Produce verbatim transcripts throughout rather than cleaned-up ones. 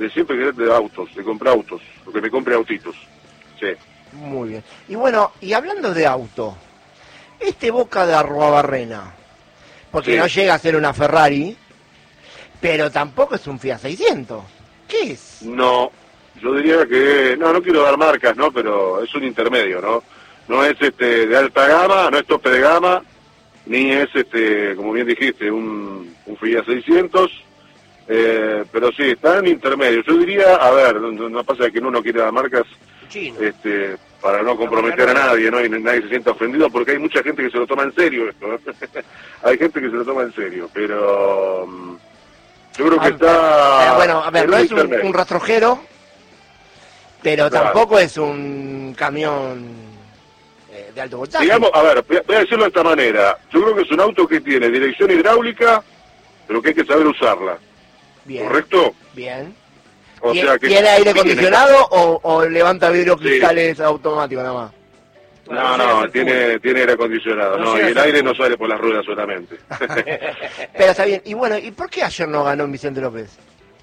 de siempre querer de autos, de comprar autos, o que me compre autitos. Sí. Muy bien. Y bueno, y hablando de auto, este Boca de Arruabarrena, porque sí, no llega a ser una Ferrari, pero tampoco es un Fiat seiscientos. ¿Qué es? No, yo diría que, no, no quiero dar marcas, ¿no? Pero es un intermedio, ¿no? No es este de alta gama, no es tope de gama, ni es, este, como bien dijiste, un, un Fiat seiscientos, eh, pero sí, está en intermedio. Yo diría, a ver, no, no pasa que uno no quiere dar marcas, Chino. este para no comprometer a nadie, ¿no? Y nadie se sienta ofendido, porque hay mucha gente que se lo toma en serio esto, ¿no? Hay gente que se lo toma en serio, pero um, yo creo que ah, está... Pero bueno, a ver, no es un, un rastrojero, pero claro, tampoco es un camión eh, de alto voltaje. Digamos, a ver, voy a decirlo de esta manera, yo creo que es un auto que tiene dirección hidráulica, pero que hay que saber usarla. Bien. ¿Correcto? Bien. O sea que ¿Tiene aire acondicionado o, o levanta vidrio cristales sí, automático nada más? No, no, tiene, tiene aire acondicionado, no, y el aire no sale por las ruedas solamente. Pero está bien, y bueno, ¿y por qué ayer no ganó Vicente López?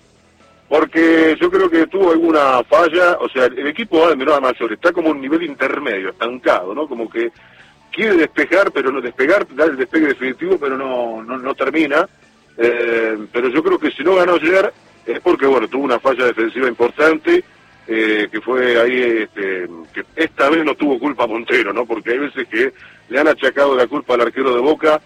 Porque yo creo que tuvo alguna falla, o sea, el equipo va de menor a mayor, está como un nivel intermedio, estancado, ¿no? Como que quiere despejar, pero no despegar, dar el despegue definitivo, pero no, no, no termina. Eh, pero yo creo que si no ganó ayer es porque, bueno, tuvo una falla defensiva importante, eh, que fue ahí, este, que esta vez no tuvo culpa Montero, ¿no? Porque hay veces que le han achacado la culpa al arquero de Boca,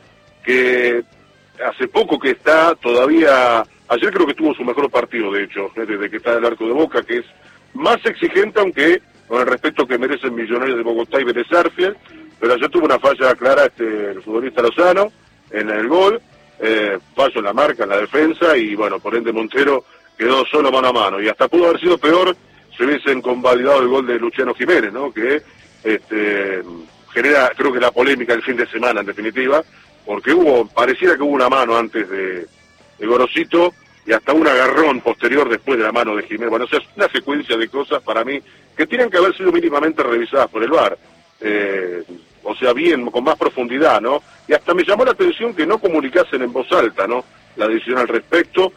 que hace poco que está todavía, ayer creo que tuvo su mejor partido, de hecho, desde que está en el arco de Boca, que es más exigente, aunque con el respeto que merecen Millonarios de Bogotá y Vélez Sarsfield, pero ayer tuvo una falla clara este, el futbolista Lozano en el gol, eh, fallo en la marca, en la defensa, y bueno, por ende Montero quedó solo mano a mano, y hasta pudo haber sido peor si hubiesen convalidado el gol de Luciano Jiménez, ¿no? Que este, genera, creo que la polémica el fin de semana, en definitiva, porque hubo, pareciera que hubo una mano antes de, de Gorosito, y hasta un agarrón posterior después de la mano de Jiménez. Bueno, o sea, es una secuencia de cosas para mí que tienen que haber sido mínimamente revisadas por el V A R, eh, o sea, bien, con más profundidad, ¿no? Y hasta me llamó la atención que no comunicasen en voz alta, ¿no?, la decisión al respecto,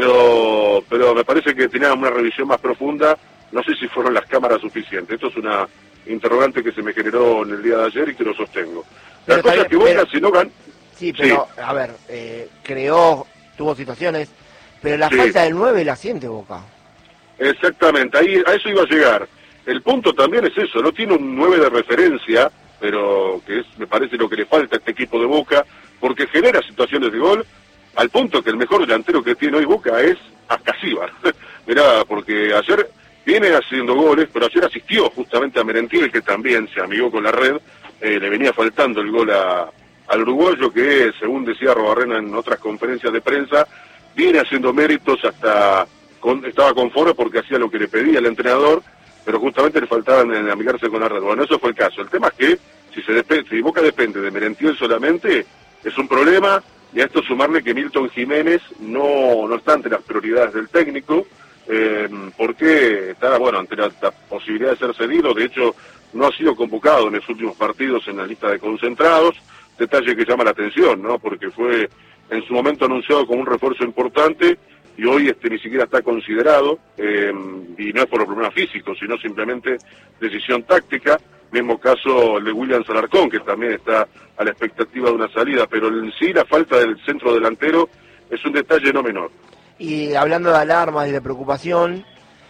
pero pero me parece que tenían una revisión más profunda. No sé si fueron las cámaras suficientes. Esto es una interrogante que se me generó en el día de ayer y que lo sostengo. La cosa es que Boca, si no gan... Sí, pero, sí. a ver, eh, creó, tuvo situaciones, pero la sí. falta del nueve la siente Boca. Exactamente, ahí a eso iba a llegar. El punto también es eso, no tiene un nueve de referencia, pero que es, me parece, lo que le falta a este equipo de Boca, porque genera situaciones de gol, al punto que el mejor delantero que tiene hoy Boca es Ascasíbar. Mirá, porque ayer viene haciendo goles, pero ayer asistió justamente a Merentiel, que también se amigó con la red, eh, le venía faltando el gol a, al uruguayo, que según decía Arruabarrena en otras conferencias de prensa, viene haciendo méritos, hasta con, estaba conforme porque hacía lo que le pedía el entrenador, pero justamente le faltaban en amigarse con la red. Bueno, eso fue el caso. El tema es que si, se depende, si Boca depende de Merentiel solamente, es un problema, y a esto sumarle que Milton Jiménez no, no está ante las prioridades del técnico, eh, porque está, bueno, ante la, la posibilidad de ser cedido. De hecho, no ha sido convocado en los últimos partidos en la lista de concentrados, detalle que llama la atención, ¿no?, porque fue en su momento anunciado como un refuerzo importante, y hoy este ni siquiera está considerado, eh, y no es por el problema físico, sino simplemente decisión táctica. Mismo caso el de William Alarcón, que también está a la expectativa de una salida, pero en sí la falta del centro delantero es un detalle no menor. Y hablando de alarmas y de preocupación,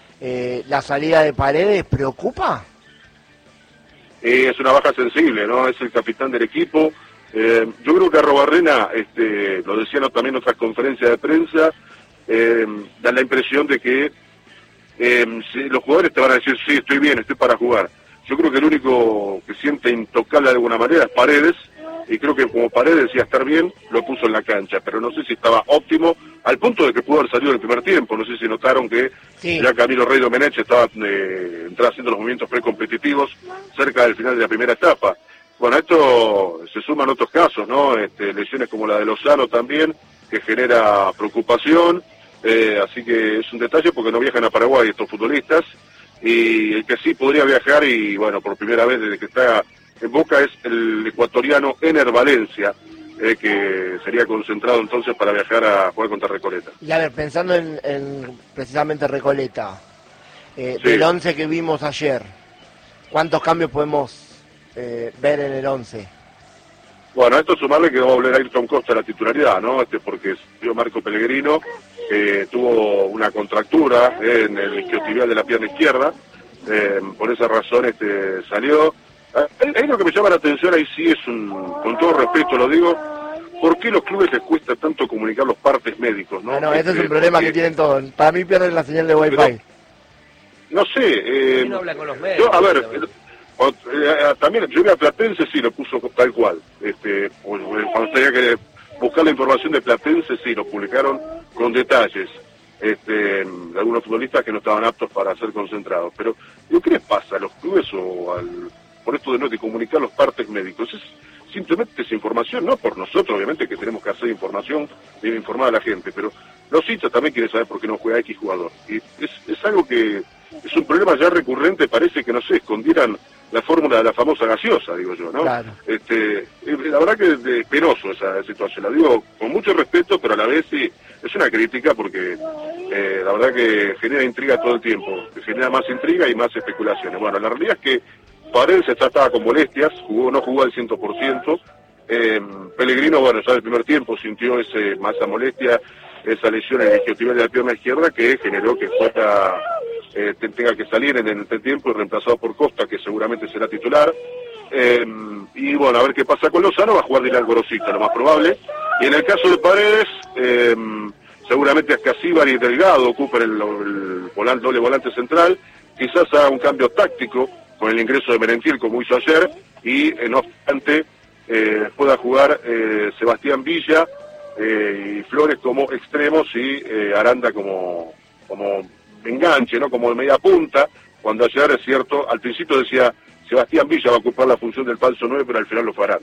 eh, ¿la salida de Paredes preocupa? Eh, es una baja sensible, ¿no? Es el capitán del equipo. Eh, yo creo que Arruabarrena, este, lo decían también en otras conferencias de prensa, eh, da la impresión de que eh, si los jugadores te van a decir, sí, estoy bien, estoy para jugar. Yo creo que el único que siente intocable de alguna manera es Paredes, y creo que como Paredes decía estar bien, lo puso en la cancha, pero no sé si estaba óptimo, al punto de que pudo haber salido en el primer tiempo. No sé si notaron que sí. ya Camilo Rey Domenech estaba eh, entraba haciendo los movimientos precompetitivos cerca del final de la primera etapa. Bueno, esto se suman otros casos, ¿no? Este, lesiones como la de Lozano también, que genera preocupación, eh, así que es un detalle porque no viajan a Paraguay estos futbolistas, y el que sí podría viajar, y bueno, por primera vez desde que está en Boca, es el ecuatoriano Ener Valencia, eh, que sería concentrado entonces para viajar a jugar contra Recoleta. Y a ver, pensando en, en precisamente Recoleta, eh, Sí. del once que vimos ayer, ¿cuántos cambios podemos eh, ver en el once? Bueno, a esto sumarle que va a volver a Ayrton Costa a la titularidad, ¿no? Este porque vio Marco Pellegrino, eh, tuvo una contractura eh, en el isquiotibial de la pierna izquierda, eh, por esa razón este salió. Ahí, ahí lo que me llama la atención, ahí sí es un, con todo respeto lo digo, ¿por qué los clubes les cuesta tanto comunicar los partes médicos, no? No, no, ese este, es un problema porque, que tienen todos. Para mí pierden la señal de Wi-Fi. Pero, no sé, eh, no habla con los medios, yo, a ver, también. eh, eh, también yo vi a Platense, sí, lo puso tal cual. Este, pues, cuando tenía que buscar la información de Platense, sí, lo publicaron con detalles. Este, de algunos futbolistas que no estaban aptos para ser concentrados. Pero, digo, ¿qué les pasa a los clubes o al, por esto de no de comunicar los partes médicos? Es simplemente esa información, no por nosotros, obviamente, que tenemos que hacer información, bien informar a la gente, pero los hinchas también quieren saber por qué no juega X jugador. Y es, es algo que es un problema ya recurrente, parece que, no sé, escondieran la fórmula de la famosa gaseosa, digo yo, ¿no? Claro. Este, la verdad que es de- penoso esa situación, la digo con mucho respeto, pero a la vez sí, es una crítica porque eh, la verdad que genera intriga todo el tiempo, que genera más intriga y más especulaciones. Bueno, la realidad es que Paredes ya estaba con molestias, jugó, no jugó al cien por ciento, eh, Pellegrino, bueno, ya en el primer tiempo sintió ese, más esa molestia, esa lesión en el isquiotibial de la pierna izquierda que generó que fuera, eh, te- tenga que salir en el entretiempo y reemplazado por Costa, que seguramente será titular. Eh, y bueno, a ver qué pasa con Lozano, va a jugar Dylan Gorosita, lo más probable. Y en el caso de Paredes, eh, seguramente Ascasíbar y Delgado ocupen el, el volante, doble volante central, quizás haga un cambio táctico con el ingreso de Merentiel como hizo ayer, y eh, no obstante eh, pueda jugar eh, Sebastián Villa eh, y Flores como extremos y eh, Aranda como, como enganche, ¿no? Como de media punta, cuando ayer, es cierto, al principio decía Sebastián Villa va a ocupar la función del falso nueve, pero al final lo farán.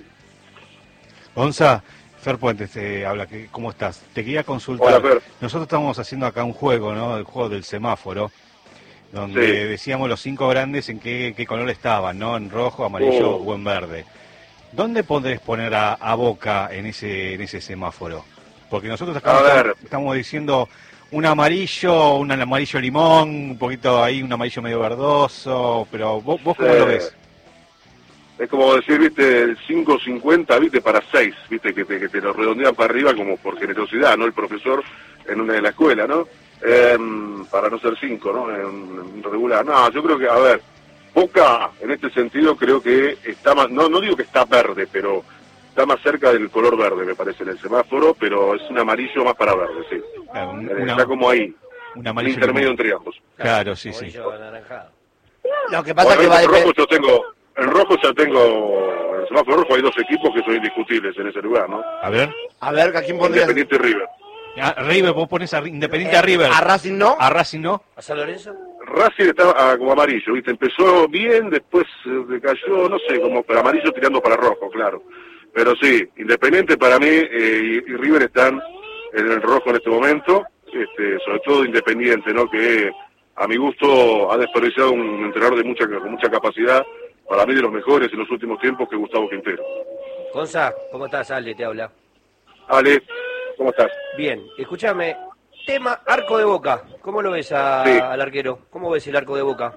Gonza, Fer Puentes te habla, que- ¿cómo estás? Te quería consultar. Hola, Fer. Nosotros estamos haciendo acá un juego, ¿no? El juego del semáforo, donde Sí. decíamos los cinco grandes en qué, qué color estaban, ¿no? En rojo, amarillo Oh. o en verde. ¿Dónde podés poner a, a Boca en ese en ese semáforo? Porque nosotros acá A estamos, ver. estamos diciendo un amarillo, un amarillo limón, un poquito ahí, un amarillo medio verdoso, pero vos, vos ¿cómo Sí. lo ves? Es como decir, viste, el cinco cincuenta, viste, para seis, viste, que te, que te lo redondean para arriba como por generosidad, ¿no? El profesor en una de la escuela, ¿no? Eh, para no ser cinco, ¿no? En, en regular. No, yo creo que, a ver, Boca, en este sentido, creo que está más, no, no digo que está verde, pero está más cerca del color verde, me parece, en el semáforo, pero es un amarillo más para verde, sí. Claro, un- Eh, una- está como ahí, un un amarillo intermedio limón. entre ambos. Claro, sí, sí. Amarillo anaranjado. Lo que pasa Bueno, es que va a en rojo depender... yo tengo, en rojo ya tengo, en el semáforo rojo hay dos equipos que son indiscutibles en ese lugar, ¿no? A ver. A ver, ¿a quién pondrías? Independiente y River. A River, vos pones a Independiente Eh, a River. ¿A Racing no? A Racing no. ¿A San Lorenzo? Racing estaba ah, como amarillo, ¿viste? Empezó bien, después eh, decayó, no sé, como pero amarillo tirando para rojo, claro. Pero sí, Independiente para mí eh, y, y River están en el rojo en este momento, este, sobre todo Independiente, ¿no? Que a mi gusto ha desperdiciado un entrenador de mucha con mucha capacidad, para mí de los mejores en los últimos tiempos, que Gustavo Quintero. Gonza, ¿cómo estás? Ale, te habla. Ale, ¿cómo estás? Bien, escúchame. Tema arco de Boca. ¿Cómo lo ves a- Sí. al arquero? ¿Cómo ves el arco de Boca?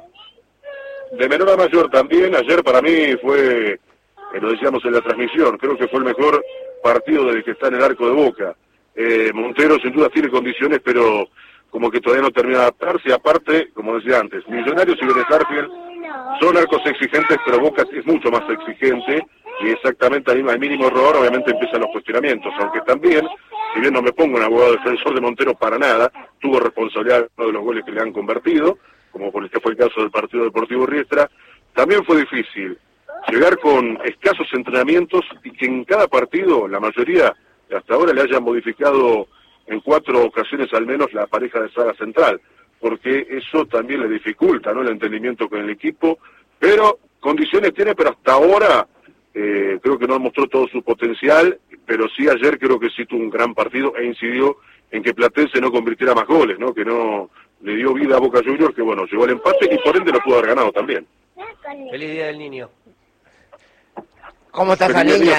De menor a mayor también, ayer para mí fue, eh, lo decíamos en la transmisión, creo que fue el mejor partido del que está en el arco de Boca. Eh, Montero sin duda tiene condiciones, pero como que todavía no termina de adaptarse. Aparte, como decía antes, Millonarios y Vélez Sarsfield son arcos exigentes, pero Boca es mucho más exigente y exactamente al al mínimo error obviamente empiezan los cuestionamientos, aunque también, si bien no me pongo un abogado defensor de Montero para nada, tuvo responsabilidad en uno de los goles que le han convertido, como por el que fue el caso del partido Deportivo Riestra. También fue difícil llegar con escasos entrenamientos y que en cada partido, la mayoría, hasta ahora le hayan modificado en cuatro ocasiones al menos la pareja de saga central, porque eso también le dificulta, ¿no?, el entendimiento con el equipo, pero condiciones tiene, pero hasta ahora eh, creo que no mostró todo su potencial, pero sí ayer creo que sí tuvo un gran partido e incidió en que Platense no convirtiera más goles, ¿no?, que no le dio vida a Boca Juniors, que bueno, llegó al empate y por ende lo pudo haber ganado también. Feliz Día del Niño. ¿Cómo está esa Feliz día niña, para- eh?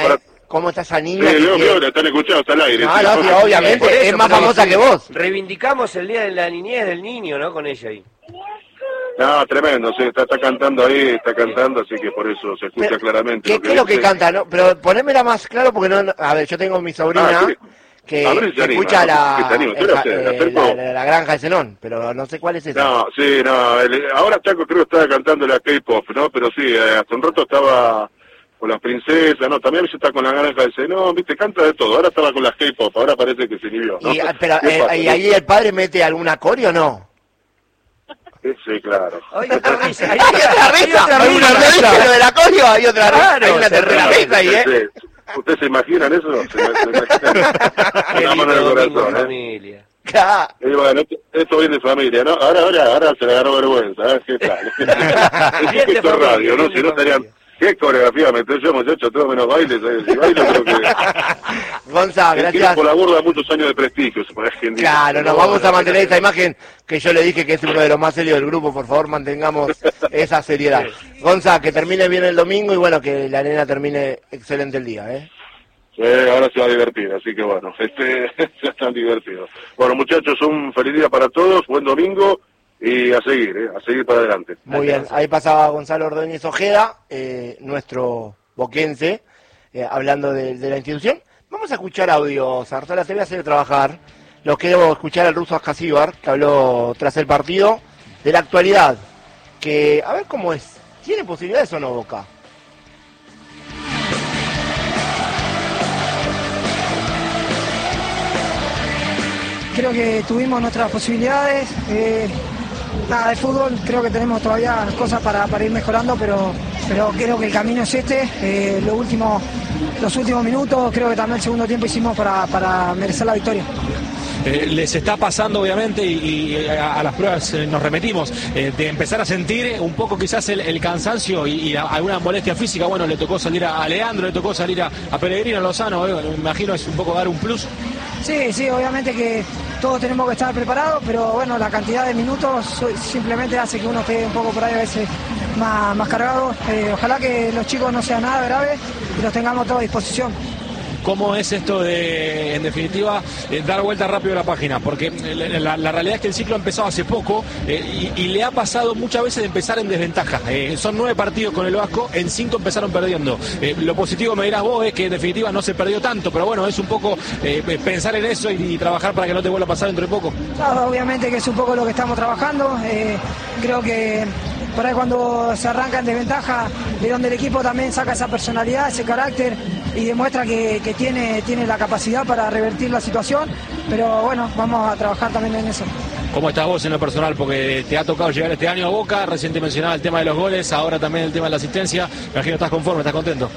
cómo está esa niña. Sí, Leo que... Fiore, están escuchados al aire. No, sí, no, sí, obviamente, Por eso, es más pero famosa que vos. Reivindicamos el Día de la Niñez del Niño, ¿no? Con ella ahí. No, tremendo, sí, está, está cantando ahí, está cantando, así que por eso se escucha Pero, claramente. ¿Qué, lo que ¿qué es lo que dice. canta? ¿No? Pero ponémela más claro porque no, no- a ver, yo tengo mi sobrina Ah, sí. que, A ver si se que anima, escucha ¿no? la, Que se anima. ¿Tú el la ja- haces? ¿La eh, acerco? la, la- la granja de Zenón, pero no sé cuál es esa. No, sí, no, el- ahora Chaco creo que estaba cantando la K-pop, ¿no? Pero sí, eh, hasta un rato estaba con las princesas, ¿no? También a veces está con la granja de Zenón, viste, canta de todo. Ahora estaba con las K-pop, ahora parece que se inhibió, ¿no? Y, ah, pero, ¿Qué eh, pasa? ¿y ahí el padre mete alguna coreo o no? Sí, claro. Hay otra risa. Hay Hay otra risa, otra hay una risa. risa. Pero de la coreo hay otra risa, Claro, hay una se tercera ríe. risa ahí, ¿eh? Sí. ¿Ustedes se imaginan eso? Se, se imaginan. Qué Una mano en lindo el domingo corazón, en ¿eh? familia. Claro. Y bueno, esto, esto viene de familia, ¿no? Ahora, ahora, ahora se le agarró vergüenza, ¿eh? ¿Qué tal? Es Bien de esto es familia, radio, ¿no? bien de Si no estarían... familia. ¿Qué coreografía me estoy yo, muchacho? Todo menos bailes, ¿eh? Si bailo creo que... Gonza, Tiene gracias. por la borda muchos años de prestigio, se parece quien dice. Claro, nos No, vamos a no, mantener no, esta imagen que yo le dije que es uno de los más serios del grupo. Por favor, mantengamos esa seriedad. Gonza, que termine bien el domingo y bueno, que la nena termine excelente el día, ¿eh? Sí, ahora se va a divertir, así que bueno, este, ya están divertidos. Bueno, muchachos, un feliz día para todos, buen domingo y a seguir, ¿eh? A seguir para adelante. Muy bien, ahí pasaba Gonzalo Ordóñez Ojeda, eh, nuestro boquense, eh, hablando de, de la institución. Vamos a escuchar audio, Sartola, te voy a hacer trabajar. Los quiero escuchar al ruso Ascasíbar, que habló tras el partido de la actualidad. Que, a ver cómo es. ¿Tiene posibilidades o no Boca? Creo que tuvimos nuestras posibilidades. Eh, nada, de fútbol creo que tenemos todavía cosas para, para ir mejorando, pero, pero creo que el camino es este. Eh, lo último, los últimos minutos, creo que también el segundo tiempo hicimos para, para merecer la victoria. Eh, les está pasando obviamente y, y a, a las pruebas eh, nos remetimos eh, de empezar a sentir un poco quizás el, el cansancio y, y a- alguna molestia física. Bueno, le tocó salir a, a Leandro, le tocó salir a, a Pellegrino, a Lozano, eh, me imagino es un poco dar un plus. Sí, sí, obviamente que todos tenemos que estar preparados, pero bueno, la cantidad de minutos so- simplemente hace que uno esté un poco por ahí a veces más, más cargado. Eh, ojalá que los chicos no sean nada graves y los tengamos todos a disposición. ¿Cómo es esto de, en definitiva, eh, dar vuelta rápido a la página? Porque eh, la, la realidad es que el ciclo ha empezado hace poco eh, y, y le ha pasado muchas veces de empezar en desventaja. Eh, son nueve partidos con el Vasco, en cinco empezaron perdiendo. Eh, lo positivo, me dirás vos, es que en definitiva no se perdió tanto, pero bueno, es un poco eh, pensar en eso y, y trabajar para que no te vuelva a pasar dentro de poco. Claro, obviamente que es un poco lo que estamos trabajando. Eh, creo que por ahí cuando se arranca en desventaja, de donde el equipo también saca esa personalidad, ese carácter y demuestra que, que tiene, tiene la capacidad para revertir la situación. Pero bueno, vamos a trabajar también en eso. ¿Cómo estás vos en lo personal? Porque te ha tocado llegar este año a Boca, recién te mencionaba el tema de los goles, ahora también el tema de la asistencia. Me imagino estás conforme, estás contento.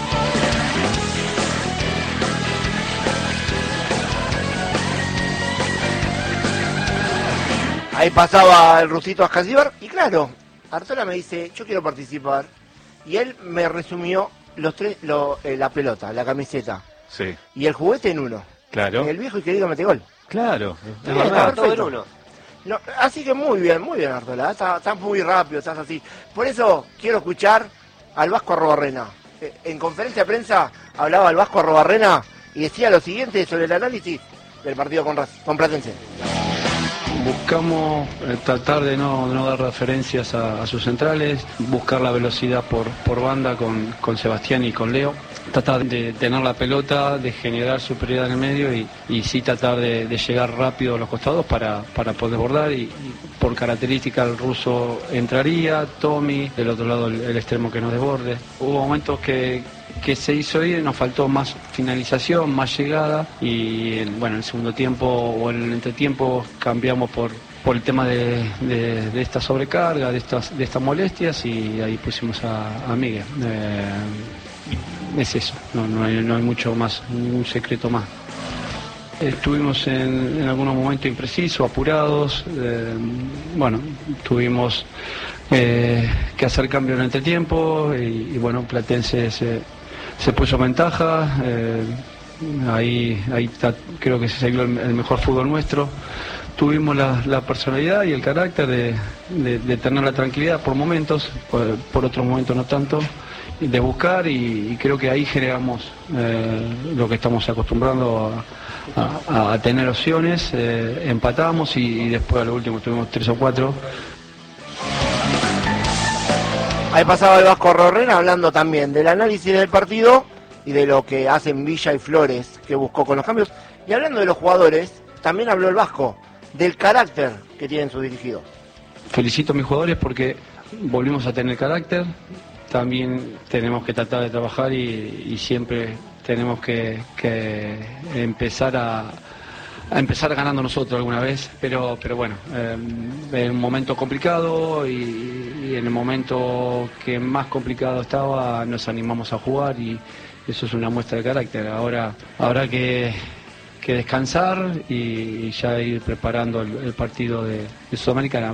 Ahí pasaba el rusito Ascasíbar y claro, Artola me dice, yo quiero participar. Y él me resumió los tres, lo, eh, la pelota, la camiseta Sí, y el juguete en uno. claro. El viejo y querido metegol. Claro, es Bien, verdad. está Todo en perfecto. uno. No, así que muy bien, muy bien Artola, estás, estás muy rápido, estás así. Por eso quiero escuchar al Vasco Arrobarrena. Eh, En conferencia de prensa hablaba el Vasco Arrobarrena y decía lo siguiente sobre el análisis del partido con, Raz- con Platense. Buscamos eh, tratar de no, no dar referencias a, a sus centrales, buscar la velocidad por, por banda con, con Sebastián y con Leo, tratar de tener la pelota, de generar superioridad en el medio y, y sí tratar de, de llegar rápido a los costados para, para poder bordar y, y por característica el ruso entraría, Tommy, del otro lado el, el extremo que nos desborde. Hubo momentos que que se hizo ir, nos faltó más finalización, más llegada y en, bueno, en el segundo tiempo o en el entretiempo cambiamos por, por el tema de, de, de esta sobrecarga, de estas, de estas molestias y ahí pusimos a, a Miguel. Eh, es eso, no, no, hay, no hay mucho más, ningún secreto más. Estuvimos en, en algunos momentos imprecisos, apurados, eh, bueno, tuvimos eh, que hacer cambio en el entretiempo y, y bueno, Platense se, se puso en ventaja, eh, ahí, ahí está, creo que se salió el, el mejor fútbol nuestro. Tuvimos la, la personalidad y el carácter de, de, de tener la tranquilidad por momentos, por, por otros momentos no tanto. de buscar y, y creo que ahí generamos eh, lo que estamos acostumbrando a, a, a tener opciones, eh, empatamos y, y después a lo último tuvimos tres o cuatro. Ahí pasaba el Vasco Rorrena hablando también del análisis del partido y de lo que hacen Villa y Flores, que buscó con los cambios. Y hablando de los jugadores, también habló el Vasco del carácter que tienen sus dirigidos. Felicito a mis jugadores porque volvimos a tener carácter, también tenemos que tratar de trabajar y, y siempre tenemos que, que empezar a, a empezar ganando nosotros alguna vez, pero pero bueno, eh, en un momento complicado y, y en el momento que más complicado estaba nos animamos a jugar y eso es una muestra de carácter. Ahora habrá que, que descansar y, y ya ir preparando el, el partido de, de Sudamericana.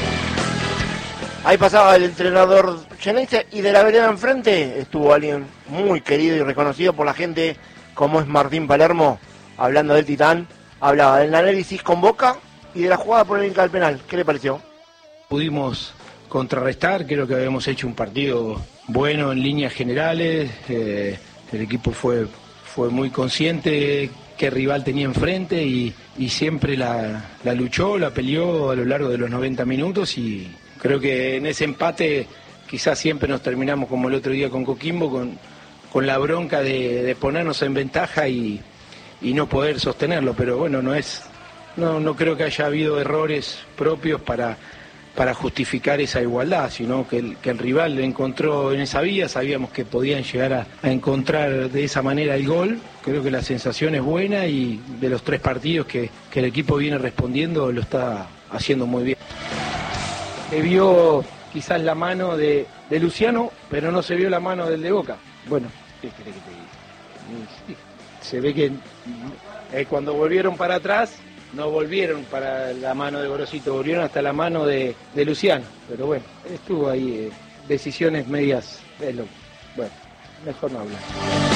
Ahí pasaba el entrenador Xeneize y de la vereda enfrente estuvo alguien muy querido y reconocido por la gente como es Martín Palermo, hablando del Titán, hablaba del análisis con Boca y de la jugada polémica del penal. ¿Qué le pareció? Pudimos contrarrestar, creo que habíamos hecho un partido bueno en líneas generales, eh, el equipo fue, fue muy consciente qué rival tenía enfrente y, y siempre la, la luchó, la peleó a lo largo de los noventa minutos y creo que en ese empate quizás siempre nos terminamos como el otro día con Coquimbo, con, con la bronca de, de ponernos en ventaja y, y no poder sostenerlo, pero bueno, no es, no, no creo que haya habido errores propios para, para justificar esa igualdad, sino que el, que el rival encontró en esa vía, sabíamos que podían llegar a, a encontrar de esa manera el gol, creo que la sensación es buena y de los tres partidos que, que el equipo viene respondiendo lo está haciendo muy bien. Se vio quizás la mano de, de Luciano, pero no se vio la mano del de Boca. Bueno, ¿qué querés que te diga? Se ve que eh, cuando volvieron para atrás, no volvieron para la mano de Gorosito, volvieron hasta la mano de, de Luciano. Pero bueno, estuvo ahí, eh, decisiones medias, es lo, bueno, mejor no hablar.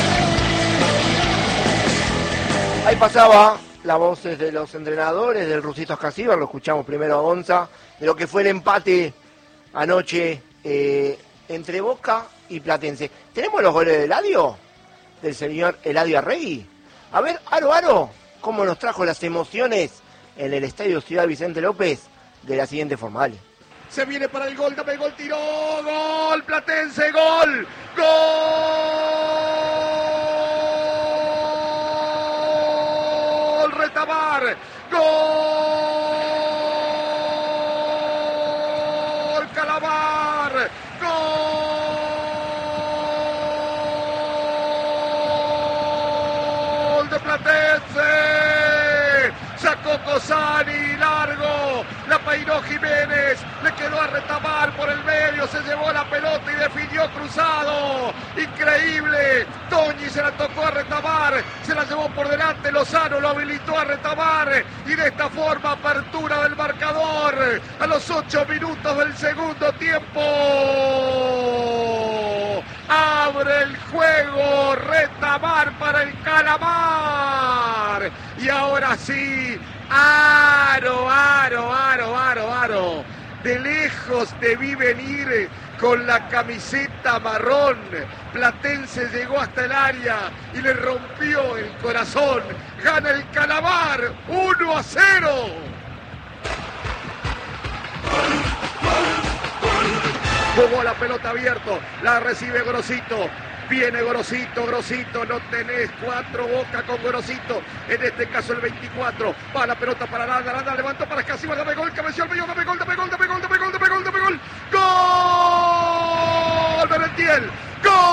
Ahí pasaba las voces de los entrenadores, del Rusito Ascasíbar, lo escuchamos primero a Gonza, de lo que fue el empate anoche eh, entre Boca y Platense. ¿Tenemos los goles de Eladio? Del señor Eladio Arregui. A ver, Aro Aro, cómo nos trajo las emociones en el Estadio Ciudad Vicente López de la siguiente forma. Dale. Se viene para el gol, dame el gol, tiró, gol, Platense, gol, gol, Retamar, gol, Calamar, gol de Platense, sacó Cosani, largo, la peinó Jiménez, le quedó a Retamar por el medio, se llevó la pelota y definió cruzado, increíble, Toñi se la tocó a Retamar, se la llevó por delante, Lozano lo habilitó a Retamar y de esta forma apertura del marcador a los ocho minutos del segundo tiempo, abre el juego Retamar para el Calamar y ahora sí, Aro, Aro, Aro, Aro, Aro, de lejos te vi venir con la camiseta marrón, Platense llegó hasta el área y le rompió el corazón, gana el Calamar, uno a cero. Jugó la pelota abierto, la recibe Gorosito. Viene Gorosito, Gorosito, no tenés cuatro, Boca con Gorosito, en este caso el veinticuatro, va la pelota para Aranda, Aranda levantó para Escasíbar, dame gol, cabeció al medio, dame gol, dame gol, dame gol, dame gol, dame gol, dame gol, dame gol, gol, Merentiel, gol.